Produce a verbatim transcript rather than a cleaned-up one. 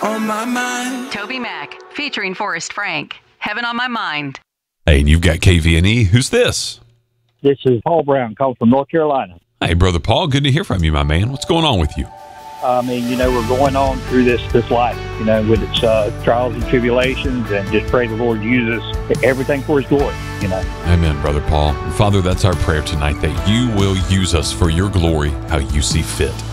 On my mind. Toby Mac, featuring Forrest Frank. Heaven on My Mind. Hey, and you've got K V N E. Who's this? This is Paul Brown, calling from North Carolina. Hey, Brother Paul, good to hear from you, my man. What's going on with you? I mean, you know, we're going on through this this life, you know, with its uh, trials and tribulations, and just pray the Lord uses everything for His glory, you know. Amen, Brother Paul. Father, that's our prayer tonight, that you will use us for your glory, how you see fit.